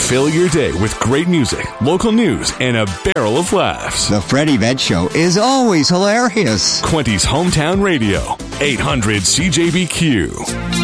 Fill your day with great music, local news, and a barrel of laughs. The Freddie Veg Show is always hilarious. Quinty's Hometown Radio, 800 CJBQ.